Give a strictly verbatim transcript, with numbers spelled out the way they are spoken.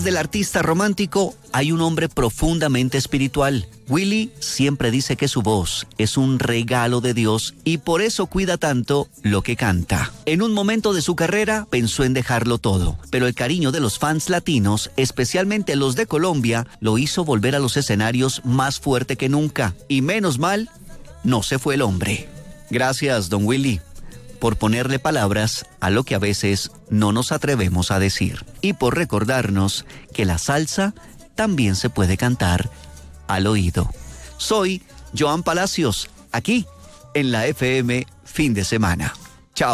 Del artista romántico hay un hombre profundamente espiritual. Willy siempre dice que su voz es un regalo de Dios y por eso cuida tanto lo que canta. En un momento de su carrera pensó en dejarlo todo, pero el cariño de los fans latinos, especialmente los de Colombia, lo hizo volver a los escenarios más fuerte que nunca. Y menos mal, no se fue el hombre. Gracias, don Willy, por ponerle palabras a lo que a veces no nos atrevemos a decir y por recordarnos que la salsa también se puede cantar al oído. Soy Joan Palacios, aquí en la F M Fin de Semana.